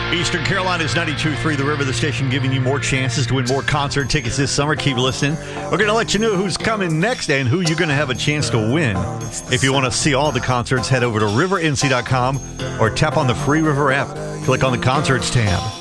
Eastern Carolina's 92.3 The River, the station giving you more chances to win more concert tickets this summer. Keep listening. We're going to let you know who's coming next and who you're going to have a chance to win. If you want to see all the concerts, head over to rivernc.com or tap on the Free River app. Click on the Concerts tab.